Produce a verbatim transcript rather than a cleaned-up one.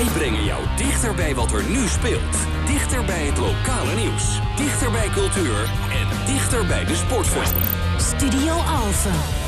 Wij brengen jou dichter bij wat er nu speelt. Dichter bij het lokale nieuws. Dichter bij cultuur en dichter bij de sportvelden. Studio Alphen.